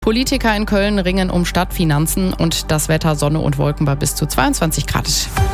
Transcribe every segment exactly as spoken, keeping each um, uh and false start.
Politiker in Köln ringen um Stadtfinanzen und das Wetter Sonne und Wolken bei bis zu zweiundzwanzig Grad.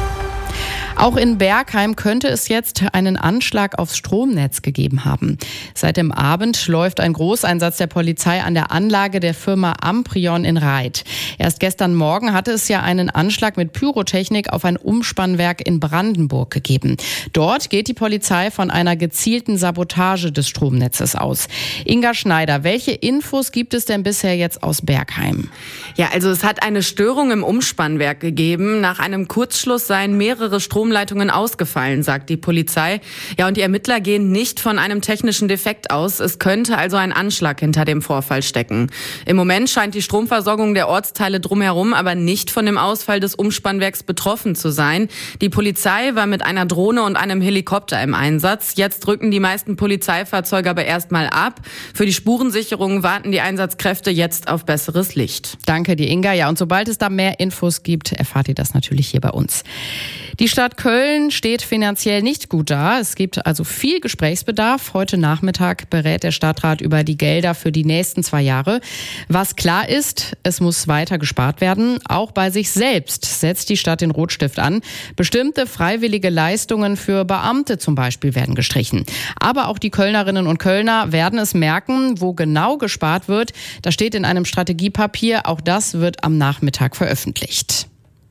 Auch in Bergheim könnte es jetzt einen Anschlag aufs Stromnetz gegeben haben. Seit dem Abend läuft ein Großeinsatz der Polizei an der Anlage der Firma Amprion in Reit. Erst gestern Morgen hatte es ja einen Anschlag mit Pyrotechnik auf ein Umspannwerk in Brandenburg gegeben. Dort geht die Polizei von einer gezielten Sabotage des Stromnetzes aus. Inga Schneider, welche Infos gibt es denn bisher jetzt aus Bergheim? Ja, also es hat eine Störung im Umspannwerk gegeben. Nach einem Kurzschluss seien mehrere Stromleitungen ausgefallen, sagt die Polizei. Ja, und die Ermittler gehen nicht von einem technischen Defekt aus. Es könnte also ein Anschlag hinter dem Vorfall stecken. Im Moment scheint die Stromversorgung der Ortsteile drumherum aber nicht von dem Ausfall des Umspannwerks betroffen zu sein. Die Polizei war mit einer Drohne und einem Helikopter im Einsatz. Jetzt rücken die meisten Polizeifahrzeuge aber erstmal ab. Für die Spurensicherung warten die Einsatzkräfte jetzt auf besseres Licht. Danke dir, Inga. Ja, und sobald es da mehr Infos gibt, erfahrt ihr das natürlich hier bei uns. Die Stadt Köln steht finanziell nicht gut da. Es gibt also viel Gesprächsbedarf. Heute Nachmittag berät der Stadtrat über die Gelder für die nächsten zwei Jahre. Was klar ist, es muss weiter gespart werden. Auch bei sich selbst setzt die Stadt den Rotstift an. Bestimmte freiwillige Leistungen für Beamte zum Beispiel werden gestrichen. Aber auch die Kölnerinnen und Kölner werden es merken, wo genau gespart wird. Das steht in einem Strategiepapier. Auch das wird am Nachmittag veröffentlicht.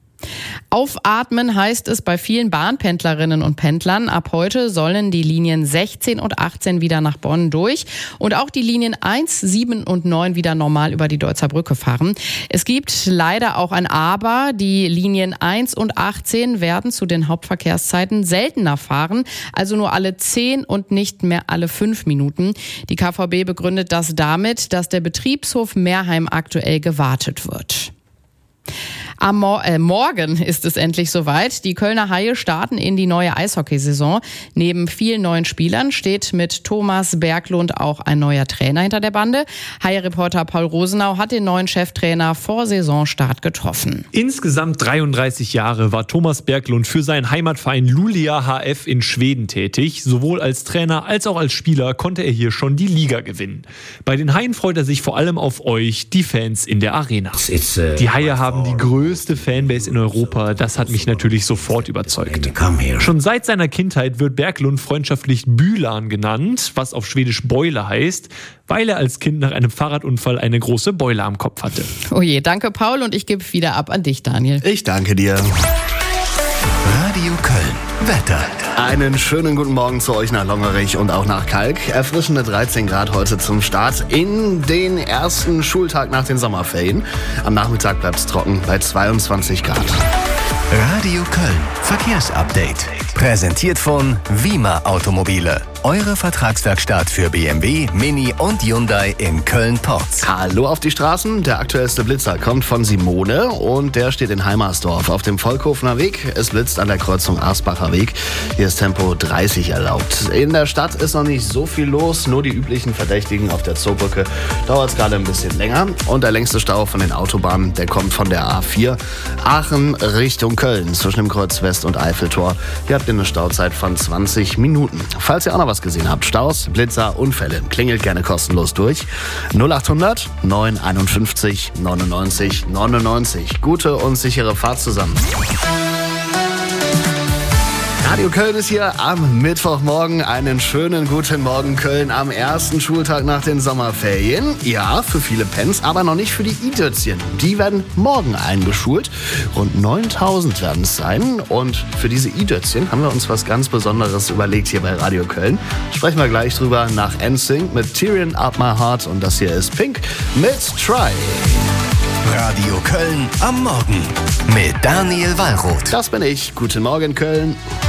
Aufatmen heißt es bei vielen Bahnpendlerinnen und Pendlern. Ab heute sollen die Linien sechzehn und achtzehn wieder nach Bonn durch und auch die Linien eins, sieben und neun wieder normal über die Deutzer Brücke fahren. Es gibt leider auch ein Aber. Die Linien eins und achtzehn werden zu den Hauptverkehrszeiten seltener fahren, also nur alle zehn und nicht mehr alle fünf Minuten. Die K V B begründet das damit, dass der Betriebshof Merheim aktuell gewartet wird. Am Mo- äh, Morgen ist es endlich soweit. Die Kölner Haie starten in die neue Eishockeysaison. Neben vielen neuen Spielern steht mit Thomas Berglund auch ein neuer Trainer hinter der Bande. Haie-Reporter Paul Rosenau hat den neuen Cheftrainer vor Saisonstart getroffen. Insgesamt dreiunddreißig Jahre war Thomas Berglund für seinen Heimatverein Luleå H F in Schweden tätig. Sowohl als Trainer als auch als Spieler konnte er hier schon die Liga gewinnen. Bei den Haien freut er sich vor allem auf euch, die Fans in der Arena. Die Haie haben die größte größte Fanbase in Europa, das hat mich natürlich sofort überzeugt. Schon seit seiner Kindheit wird Berglund freundschaftlich Bülan genannt, was auf Schwedisch Beule heißt, weil er als Kind nach einem Fahrradunfall eine große Beule am Kopf hatte. Oh je, danke Paul und ich gebe wieder ab an dich, Daniel. Ich danke dir. Radio Köln. Wetter. Einen schönen guten Morgen zu euch nach Longerich und auch nach Kalk. Erfrischende dreizehn Grad heute zum Start in den ersten Schultag nach den Sommerferien. Am Nachmittag bleibt es trocken bei zweiundzwanzig Grad. Radio Köln. Verkehrsupdate. Präsentiert von Wima Automobile. Eure Vertragswerkstatt für B M W, Mini und Hyundai in Köln-Porz. Hallo auf die Straßen. Der aktuellste Blitzer kommt von Simone und der steht in Heimersdorf auf dem Volkhofener Weg. Es blitzt an der Kreuzung Arsbacher Weg. Hier ist Tempo dreißig erlaubt. In der Stadt ist noch nicht so viel los, nur die üblichen Verdächtigen auf der Zoobrücke. Dauert es gerade ein bisschen länger. Und der längste Stau von den Autobahnen, der kommt von der A vier Aachen Richtung Köln zwischen dem Kreuz West und Eiffeltor. Hier habt ihr eine Stauzeit von zwanzig Minuten. Falls ihr auch noch was gesehen habt, Staus, Blitzer, Unfälle, klingelt gerne kostenlos durch. null achthundert neun einundfünfzig neunundneunzig neunundneunzig. Gute und sichere Fahrt zusammen. Radio Köln ist hier am Mittwochmorgen. Einen schönen guten Morgen Köln am ersten Schultag nach den Sommerferien. Ja, für viele Pens, aber noch nicht für die I-Dötzchen. Die werden morgen eingeschult. Rund neuntausend werden es sein. Und für diese I-Dötzchen haben wir uns was ganz Besonderes überlegt hier bei Radio Köln. Sprechen wir gleich drüber nach N Sync mit Tyrion Up My Heart. Und das hier ist Pink mit Try. Radio Köln am Morgen mit Daniel Wallroth. Das bin ich. Guten Morgen Köln.